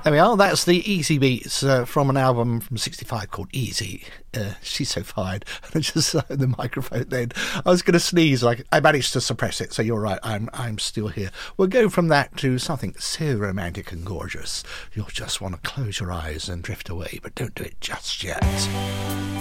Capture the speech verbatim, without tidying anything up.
There we are. That's the Easy Beats uh, from an album from sixty-five called Easy. Uh, she's so fired. I just uh, the microphone then. I was going to sneeze. Like I managed to suppress it. So you're right. I'm I'm still here. We'll go from that to something so romantic and gorgeous. You'll just want to close your eyes and drift away, but don't do it just yet.